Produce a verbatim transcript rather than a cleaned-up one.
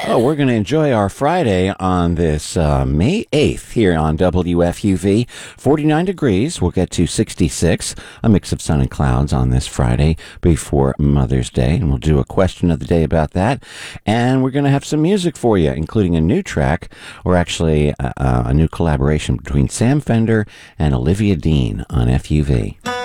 Oh, we're going to enjoy our Friday on this uh, May eighth here on W F U V. forty-nine degrees. We'll get to sixty-six. A mix of sun and clouds on this Friday before Mother's Day. And we'll do a question of the day about that. And we're going to have some music for you, including a new track, or actually uh, uh, a new collaboration between Sam Fender and Olivia Dean on F U V.